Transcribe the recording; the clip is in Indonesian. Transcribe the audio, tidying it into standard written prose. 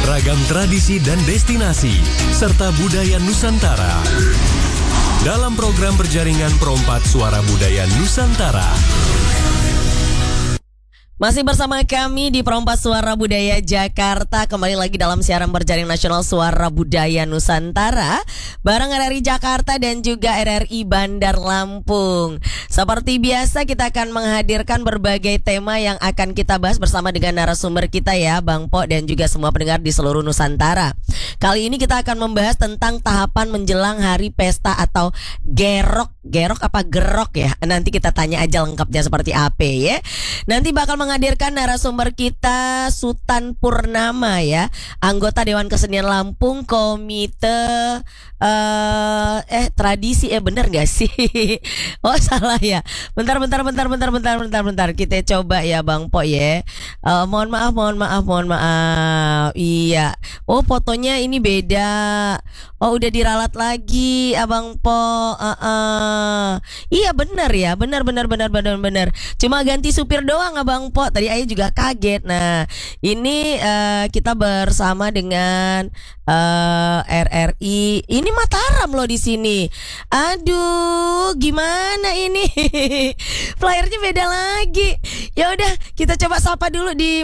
ragam tradisi dan destinasi, serta budaya Nusantara. Dalam program berjaringan Perompak Suara Budaya Nusantara. Masih bersama kami di Perompak Suara Budaya Jakarta. Kembali lagi dalam siaran berjaring nasional Suara Budaya Nusantara bareng RRI Jakarta dan juga RRI Bandar Lampung. Seperti biasa kita akan menghadirkan berbagai tema yang akan kita bahas bersama dengan narasumber kita ya, Bang Po dan juga semua pendengar di seluruh Nusantara. Kali ini kita akan membahas tentang tahapan menjelang hari pesta atau gerok. Gerok apa gerok ya? Nanti kita tanya aja lengkapnya seperti apa ya. Nanti bakal menghadirkan narasumber kita Sutan Purnama ya, anggota Dewan Kesenian Lampung, Komite Tradisi bener gak sih? Oh salah ya. Bentar. Kita coba ya Bang Po ya. Mohon maaf. Iya. Oh fotonya ini beda. Oh udah diralat lagi Abang Po. Iya bener ya. Bener. Cuma ganti supir doang Abang Po. Tadi Ayah juga kaget. Nah ini kita bersama dengan RRI. Ini Mataram loh di sini. Aduh, gimana ini? Flyernya beda lagi. Ya udah, kita coba sapa dulu di